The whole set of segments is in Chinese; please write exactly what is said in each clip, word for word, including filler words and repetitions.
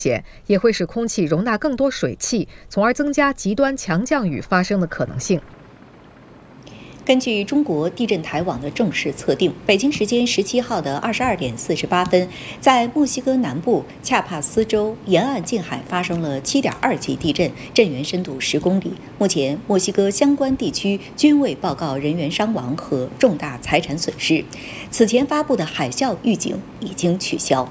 减也会使空气容纳更多水汽，从而增加极端强降雨发生的可能性。 根据中国地震台网的正式测定，北京时间十七号的二十二点四十八分，在墨西哥南部恰帕斯州沿岸近海发生了七点二级地震，震源深度十公里。目前，墨西哥相关地区均未报告人员伤亡和重大财产损失。此前发布的海啸预警已经取消。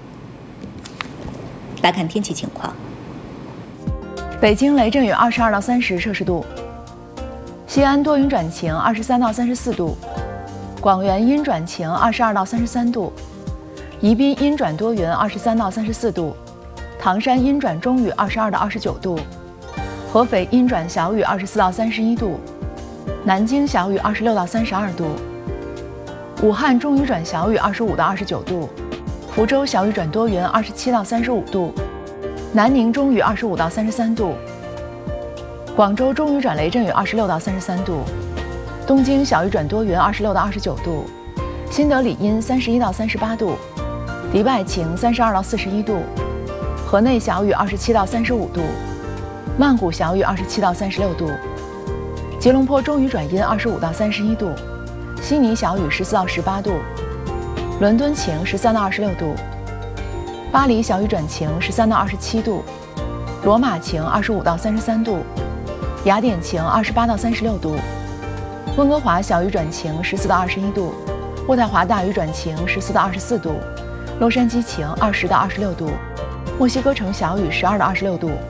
来看天气情况： 北京雷阵雨二十二到三十摄氏度。西安多云转晴，二十三到三十四度；广元阴转晴，二十二到三十三度；宜宾阴转多云，二十三到三十四度；唐山阴转中雨，二十二到二十九度；合肥阴转小雨，二十四到三十一度；南京小雨，二十六到三十二度；武汉中雨转小雨，二十五到二十九度；福州小雨转多云，二十七到三十五度；南宁中雨，二十五到三十三度。广州中雨转雷阵雨，二十六到三十三度；东京小雨转多云，二十六到二十九度；新德里阴，三十一到三十八度；迪拜晴，三十二到四十一度；河内小雨，二十七到三十五度；曼谷小雨，二十七到三十六度；吉隆坡中雨转阴，二十五到三十一度；悉尼小雨，十四到十八度；伦敦晴，十三到二十六度；巴黎小雨转晴，十三到二十七度；罗马晴，二十五到三十三度。雅典晴，二十八到三十六度；温哥华小雨转晴，十四到二十一度；渥太华大雨转晴，十四到二十四度；洛杉矶晴，二十到二十六度；墨西哥城小雨，十二到二十六度。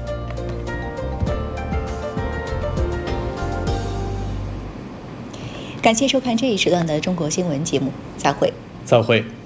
感谢收看这一时段的中国新闻节目，再会。 再会。